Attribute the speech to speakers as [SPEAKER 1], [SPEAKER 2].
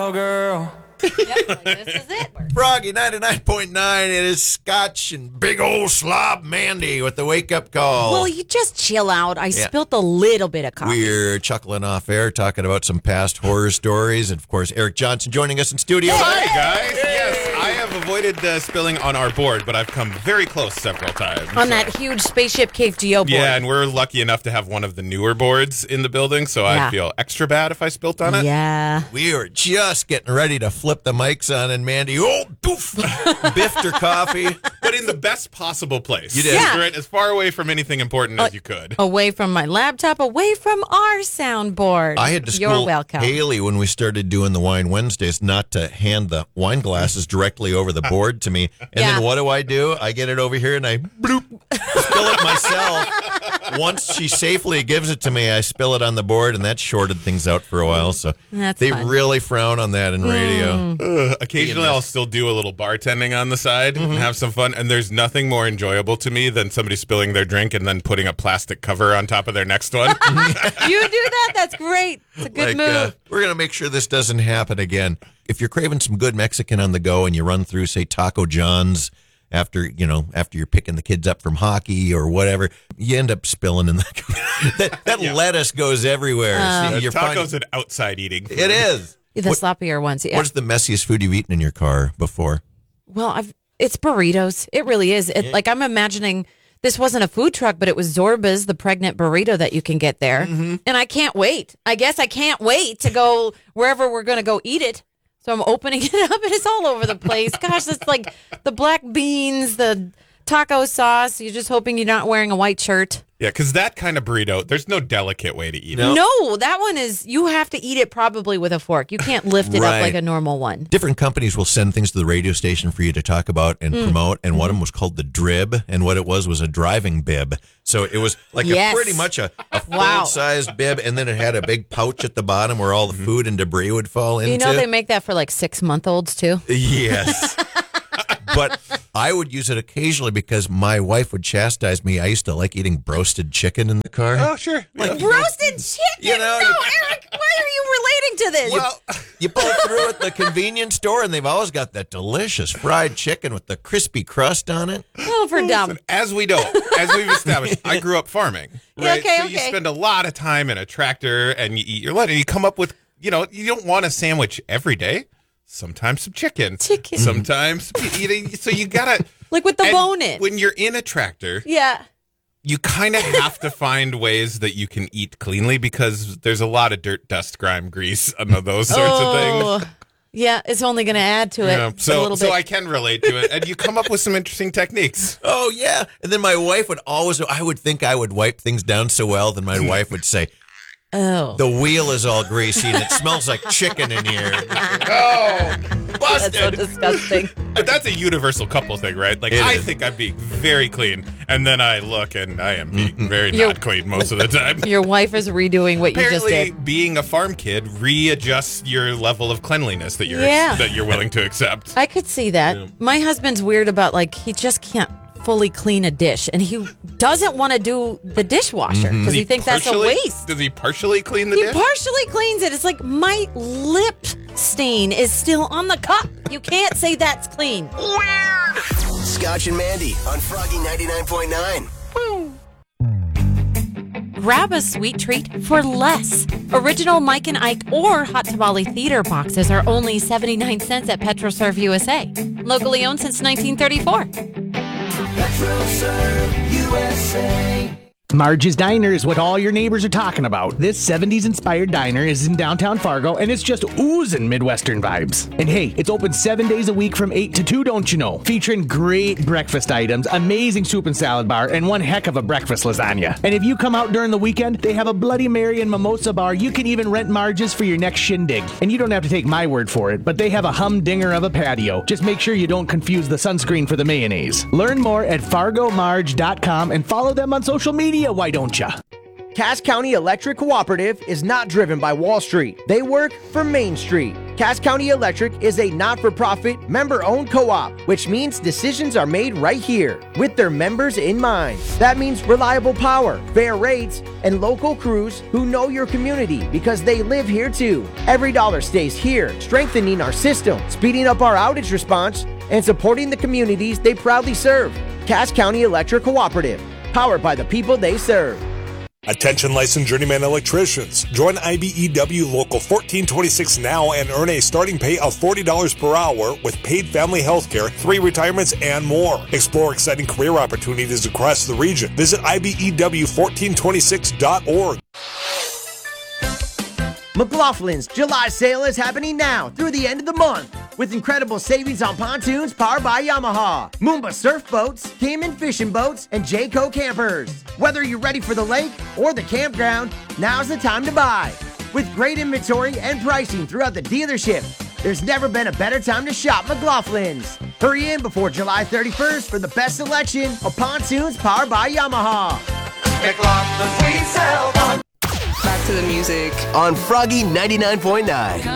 [SPEAKER 1] Oh, girl.
[SPEAKER 2] Yep, this is it.
[SPEAKER 3] Froggy 99.9. It is Scotch and big old slob Mandy with the wake up call.
[SPEAKER 2] Well, you just chill out. I spilt a little bit of coffee.
[SPEAKER 3] We're chuckling off air, talking about some past horror stories. And of course, Eric Johnson joining us in studio.
[SPEAKER 4] Hi, guys. Yes, I have avoided spilling on our board, but I've come very close several times.
[SPEAKER 2] On that huge spaceship KFGO board.
[SPEAKER 4] Yeah, and we're lucky enough to have one of the newer board in the building, so I feel extra bad if I spilt on it.
[SPEAKER 2] Yeah.
[SPEAKER 3] We were just getting ready to flip the mics on, and Mandy, doof, biffed her coffee.
[SPEAKER 4] But in the best possible place.
[SPEAKER 3] You did.
[SPEAKER 2] Yeah.
[SPEAKER 4] Right, as far away from anything important as you could.
[SPEAKER 2] Away from my laptop, away from our soundboard.
[SPEAKER 3] I had to
[SPEAKER 2] You're
[SPEAKER 3] school
[SPEAKER 2] welcome.
[SPEAKER 3] Haley when we started doing the Wine Wednesdays not to hand the wine glasses directly over the board to me. And then what do? I get it over here and I bloop, spill it myself. Once she safely gives it to me, I spill it on the board, and that shorted things out for a while. So
[SPEAKER 2] That's
[SPEAKER 3] they
[SPEAKER 2] fun.
[SPEAKER 3] really frown on that in radio.
[SPEAKER 4] Occasionally, I'll still do a little bartending on the side and have some fun. And there's nothing more enjoyable to me than somebody spilling their drink and then putting a plastic cover on top of their next one.
[SPEAKER 2] You do that? That's great. It's a good move.
[SPEAKER 3] We're going to make sure this doesn't happen again. If you're craving some good Mexican on the go and you run through, say, Taco John's after you're picking the kids up from hockey or whatever, you end up spilling in the that lettuce goes everywhere.
[SPEAKER 4] Tacos and outside eating food.
[SPEAKER 3] It is.
[SPEAKER 2] The sloppier ones. Yeah.
[SPEAKER 3] What's the messiest food you've eaten in your car before?
[SPEAKER 2] Well, it's burritos. It really is. Like I'm imagining this wasn't a food truck, but it was Zorba's, the pregnant burrito that you can get there. And I can't wait. I guess I can't wait to go wherever we're going to go eat it. So I'm opening it up and it's all over the place. Gosh, it's like the black beans, the taco sauce. You're just hoping you're not wearing a white shirt.
[SPEAKER 4] Yeah, because that kind of burrito, there's no delicate way to eat it.
[SPEAKER 2] No, that one is, you have to eat it probably with a fork. You can't lift it up like a normal one.
[SPEAKER 3] Different companies will send things to the radio station for you to talk about and promote, and one of them was called the Drib, and what it was a driving bib. So it was like pretty much a full-sized bib, and then it had a big pouch at the bottom where all the food and debris would fall into.
[SPEAKER 2] You know they make that for like 6-month-olds too?
[SPEAKER 3] Yes. But I would use it occasionally because my wife would chastise me. I used to like eating roasted chicken in the car.
[SPEAKER 4] Oh, sure.
[SPEAKER 3] Like,
[SPEAKER 2] Roasted chicken? No, Eric, why are you relating to this?
[SPEAKER 3] Well, you pull it through at the convenience store, and they've always got that delicious fried chicken with the crispy crust on it.
[SPEAKER 2] Oh, for dumb.
[SPEAKER 4] As we've established, I grew up farming. Right?
[SPEAKER 2] Okay,
[SPEAKER 4] so you spend a lot of time in a tractor, and you eat your lunch, and you come up with, you don't want a sandwich every day. Sometimes some chicken. Sometimes eating. So you gotta
[SPEAKER 2] like with the bone in.
[SPEAKER 4] When you're in a tractor, you kind of have to find ways that you can eat cleanly because there's a lot of dirt, dust, grime, grease, and those sorts of things.
[SPEAKER 2] Yeah, it's only going to add to it a little bit.
[SPEAKER 4] So I can relate to it, and you come up with some interesting techniques.
[SPEAKER 3] Oh yeah, and then my wife would I would think I would wipe things down so well, then my wife would say,
[SPEAKER 2] "Oh,
[SPEAKER 3] the wheel is all greasy and it smells like chicken in here." Oh, busted!
[SPEAKER 2] That's so disgusting.
[SPEAKER 4] But that's a universal couple thing, right? Like I think I'm being very clean, and then I look and I am being very not clean most of the time.
[SPEAKER 2] Your wife is redoing what you just did.
[SPEAKER 4] Being a farm kid readjusts your level of cleanliness that you're willing to accept.
[SPEAKER 2] I could see that. Yeah. My husband's weird about he just can't fully clean a dish, and he doesn't want to do the dishwasher because he thinks that's a waste.
[SPEAKER 4] Does he partially clean the dish?
[SPEAKER 2] He partially cleans it. It's like my lip stain is still on the cup. You can't say that's clean.
[SPEAKER 5] Scotch and Mandy on Froggy 99.9.
[SPEAKER 2] Grab a sweet treat for less. Original Mike and Ike or Hot Tamale Theater boxes are only 79 cents at PetroServe USA. Locally owned since 1934.
[SPEAKER 6] PetroServe USA. Marge's Diner is what all your neighbors are talking about. This 70s-inspired diner is in downtown Fargo, and it's just oozing Midwestern vibes. And hey, it's open 7 days a week from 8 to 2, don't you know? Featuring great breakfast items, amazing soup and salad bar, and one heck of a breakfast lasagna. And if you come out during the weekend, they have a Bloody Mary and mimosa bar. You can even rent Marge's for your next shindig. And you don't have to take my word for it, but they have a humdinger of a patio. Just make sure you don't confuse the sunscreen for the mayonnaise. Learn more at fargomarge.com and follow them on social media. Why don't ya?
[SPEAKER 7] Cass County Electric Cooperative is not driven by Wall Street. They work for Main Street.
[SPEAKER 1] Cass County Electric is a not-for-profit, member-owned co-op, which means decisions are made right here with their members in mind. That means reliable power, fair rates, and local crews who know your community because they live here too. Every dollar stays here, strengthening our system, speeding up our outage response, and supporting the communities they proudly serve. Cass County Electric Cooperative, powered by the people they serve.
[SPEAKER 7] Attention licensed journeyman electricians. Join IBEW Local 1426 now and earn a starting pay of $40 per hour with paid family health care, 3 retirements, and more. Explore exciting career opportunities across the region. Visit IBEW1426.org.
[SPEAKER 1] McLaughlin's July sale is happening now through the end of the month with incredible savings on pontoons powered by Yamaha, Moomba surf boats, Cayman fishing boats, and Jayco campers. Whether you're ready for the lake or the campground, now's the time to buy. With great inventory and pricing throughout the dealership, there's never been a better time to shop McLaughlin's. Hurry in before July 31st for the best selection of pontoons powered by Yamaha.
[SPEAKER 5] McLaughlin's, we sell.
[SPEAKER 8] Back to the music.
[SPEAKER 5] On Froggy 99.9.